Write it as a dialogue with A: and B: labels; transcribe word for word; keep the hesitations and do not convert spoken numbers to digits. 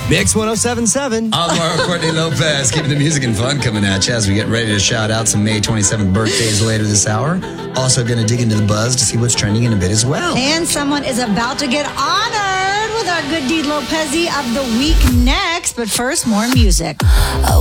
A: Mix one oh seven point seven.
B: I'm Mario Courtney Lopez, keeping the music and fun coming at you as we get ready to shout out some May twenty-seventh birthdays later this hour. Also going to dig into the buzz to see what's trending in a bit as well.
C: And someone is about to get honored with our Good Deed Lopez of the week next. But first, more music.